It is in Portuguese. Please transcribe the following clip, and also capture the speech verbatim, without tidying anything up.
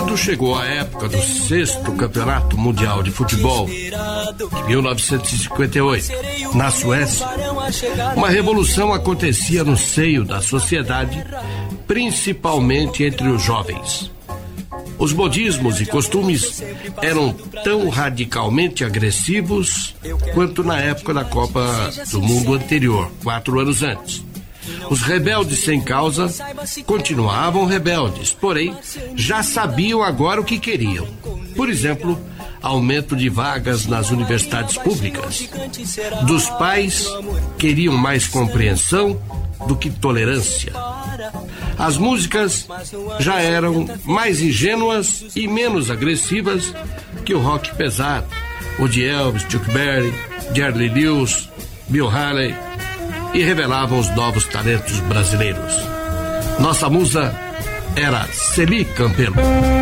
Quando chegou a época do sexto Campeonato Mundial de Futebol, em mil novecentos e cinquenta e oito, na Suécia, uma revolução acontecia no seio da sociedade, principalmente entre os jovens. Os modismos e costumes eram tão radicalmente agressivos quanto na época da Copa do Mundo anterior, quatro anos antes. Os rebeldes sem causa continuavam rebeldes, porém já sabiam agora o que queriam. Por exemplo, aumento de vagas nas universidades públicas. Dos pais, queriam mais compreensão do que tolerância. As músicas já eram mais ingênuas e menos agressivas que o rock pesado, o de Elvis, Chuck Berry, Jerry Lee Lewis, Bill Haley, e revelavam os novos talentos brasileiros. Nossa musa era Celi Campelo.